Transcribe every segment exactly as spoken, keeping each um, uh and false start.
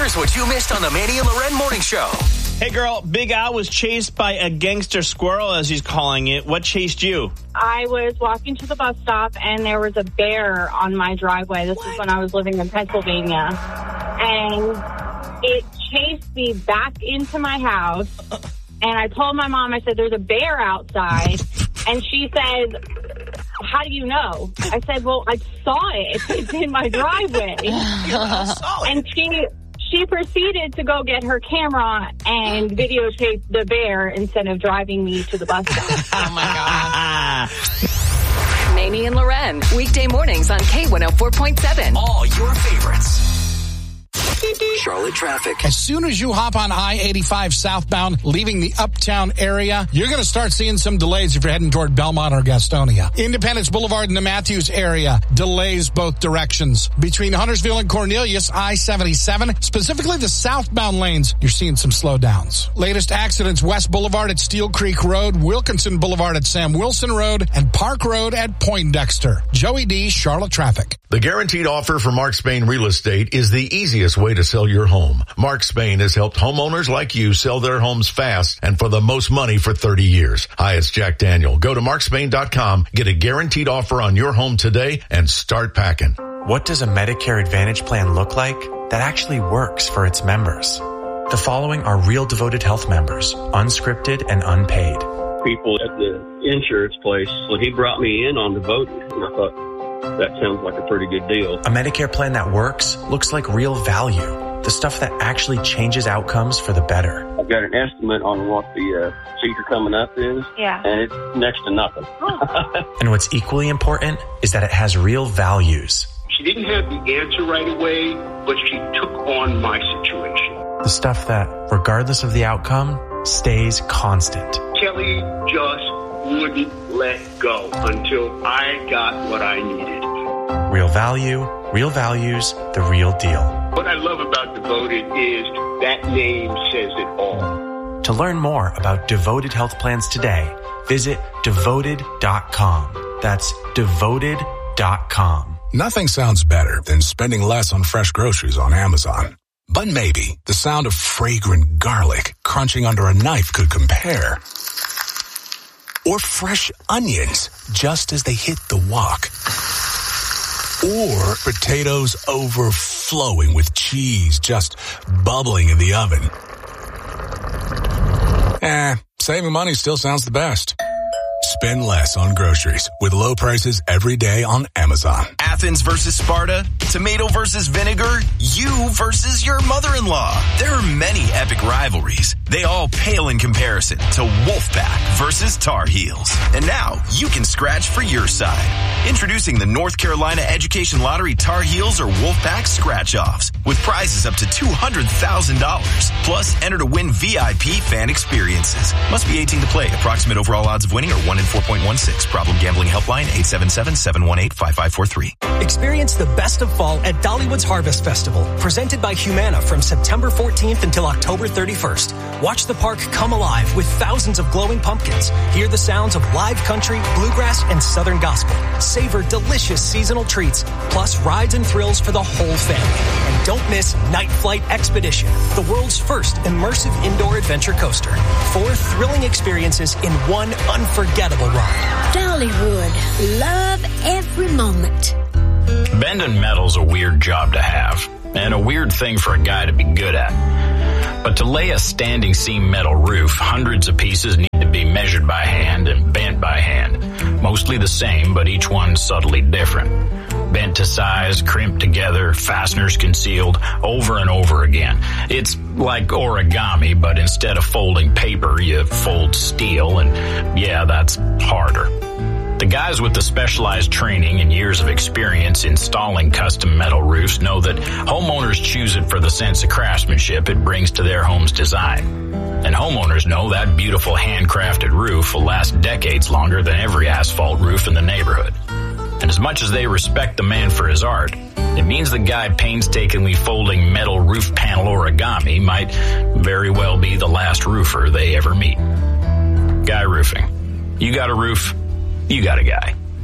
Here's what you missed on the Manny and Loren Morning Show. Hey, girl, Big Al was chased by a gangster squirrel, as he's calling it. What chased you? I was walking to the bus stop, and there was a bear on my driveway. This what? is when I was living in Pennsylvania. And it chased me back into my house. And I told my mom, I said, there's a bear outside. And she said, how do you know? I said, well, I saw it. It's in my driveway. And she... She proceeded to go get her camera and videotape the bear instead of driving me to the bus stop. Oh, my God. Manny and Loren, weekday mornings on K one oh four point seven. All your favorites. Charlotte traffic. As soon as you hop on I eighty-five southbound, leaving the uptown area, you're going to start seeing some delays if you're heading toward Belmont or Gastonia. Independence Boulevard in the Matthews area, delays both directions. Between Huntersville and Cornelius, I seventy-seven, specifically the southbound lanes, you're seeing some slowdowns. Latest accidents, West Boulevard at Steel Creek Road, Wilkinson Boulevard at Sam Wilson Road, and Park Road at Poindexter. Joey D, Charlotte traffic. The guaranteed offer for Mark Spain Real Estate is the easiest way to sell your home. Mark Spain has helped homeowners like you sell their homes fast and for the most money for thirty years. Hi, it's Jack Daniel. Go to mark spain dot com, get a guaranteed offer on your home today, and start packing. What does a Medicare Advantage plan look like that actually works for its members? The following are real Devoted Health members, unscripted and unpaid. People at the insurance place, well, he brought me in on Devoted, and I thought, that sounds like a pretty good deal. A Medicare plan that works looks like real value. The stuff that actually changes outcomes for the better. I've got an estimate on what the uh, procedure coming up is. Yeah. And it's next to nothing. And what's equally important is that it has real values. She didn't have the answer right away, but she took on my situation. The stuff that, regardless of the outcome, stays constant. Kelly just wouldn't let go until I got what I needed. Real value, real values, the real deal. What I love about Devoted is that name says it all. To learn more about Devoted Health Plans today, visit devoted dot com. That's devoted dot com. Nothing sounds better than spending less on fresh groceries on Amazon. But maybe the sound of fragrant garlic crunching under a knife could compare. Or fresh onions just as they hit the wok. Or potatoes overflowing with cheese just bubbling in the oven. Eh, saving money still sounds the best. Spend less on groceries with low prices every day on Amazon. Athens versus Sparta, tomato versus vinegar, you versus your mother-in-law. There are many epic rivalries. They all pale in comparison to Wolfpack versus Tar Heels. And now you can scratch for your side. Introducing the North Carolina Education Lottery Tar Heels or Wolfpack scratch-offs with prizes up to two hundred thousand dollars. Plus, enter to win V I P fan experiences. Must be eighteen to play. Approximate overall odds of winning are one in four point one six. Problem gambling helpline eight seven seven, seven one eight, five five four three. Experience the best of fall at Dollywood's Harvest Festival, presented by Humana from September fourteenth until October thirty-first. Watch the park come alive with thousands of glowing pumpkins. Hear the sounds of live country, bluegrass, and southern gospel. Savor delicious seasonal treats, plus rides and thrills for the whole family. And don't miss Night Flight Expedition, the world's first immersive indoor adventure coaster. Four thrilling experiences in one unforgettable ride. Dollywood. Love every moment. Bending metal's a weird job to have, and a weird thing for a guy to be good at. But to lay a standing seam metal roof, hundreds of pieces need to be measured by hand and bent by hand. Mostly the same, but each one subtly different. Bent to size, crimped together, fasteners concealed, over and over again. It's like origami, but instead of folding paper, you fold steel, and yeah, that's harder. The guys with the specialized training and years of experience installing custom metal roofs know that homeowners choose it for the sense of craftsmanship it brings to their home's design. And homeowners know that beautiful handcrafted roof will last decades longer than every asphalt roof in the neighborhood. And as much as they respect the man for his art, it means the guy painstakingly folding metal roof panel origami might very well be the last roofer they ever meet. Guy Roofing. You got a roof, you got a guy.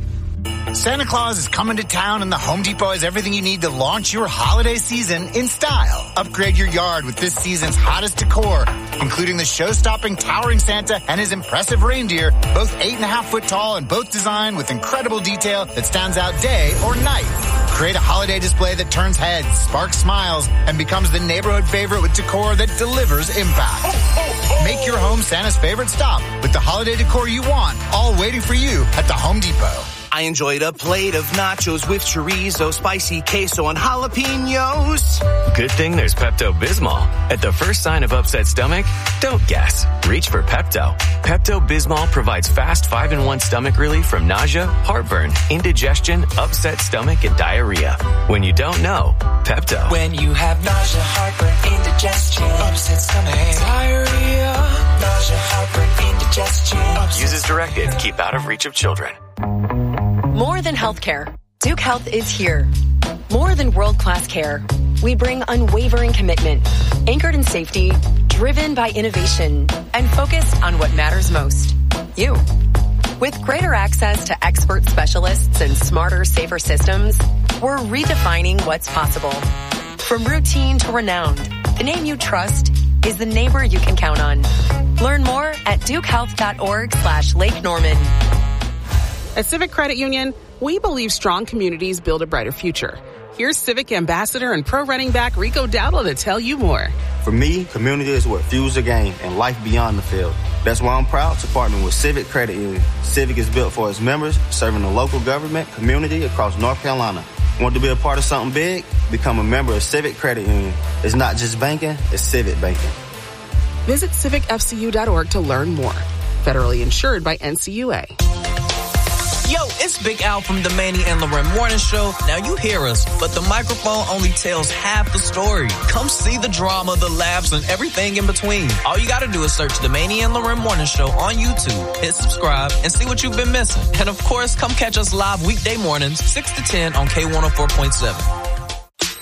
Santa Claus is coming to town and the Home Depot has everything you need to launch your holiday season in style. Upgrade your yard with this season's hottest decor, including the show-stopping towering Santa and his impressive reindeer, both eight and a half foot tall and both designed with incredible detail that stands out day or night. Create a holiday display that turns heads, sparks smiles, and becomes the neighborhood favorite with decor that delivers impact. Make your home Santa's favorite stop with the holiday decor you want, all waiting for you at the Home Depot. I enjoyed a plate of nachos with chorizo, spicy queso, and jalapenos. Good thing there's Pepto-Bismol. At the first sign of upset stomach, don't guess. Reach for Pepto. Pepto-Bismol provides fast five in one stomach relief from nausea, heartburn, indigestion, upset stomach, and diarrhea. When you don't know, Pepto. When you have nausea, heartburn, indigestion, upset stomach, diarrhea, nausea, heartburn, indigestion. Use as directed. Keep out of reach of children. More than healthcare, Duke Health is here. More than world-class care. We bring unwavering commitment, anchored in safety, driven by innovation, and focused on what matters most, you. With greater access to expert specialists and smarter, safer systems, we're redefining what's possible. From routine to renowned, the name you trust is the neighbor you can count on. Learn more at dukehealth.org slash Lake Norman. At Civic Credit Union, we believe strong communities build a brighter future. Here's Civic Ambassador and pro running back Rico Dowdle to tell you more. For me, community is what fuels the game and life beyond the field. That's why I'm proud to partner with Civic Credit Union. Civic is built for its members, serving the local government community across North Carolina. Want to be a part of something big? Become a member of Civic Credit Union. It's not just banking, it's civic banking. Visit civic f c u dot org to learn more. Federally insured by N C U A. Yo, it's Big Al from the Manny and Loren Morning Show. Now you hear us, but the microphone only tells half the story. Come see the drama, the laughs, and everything in between. All you gotta do is search the Manny and Loren Morning Show on YouTube, hit subscribe, and see what you've been missing. And of course, come catch us live weekday mornings, six to ten on K one oh four point seven.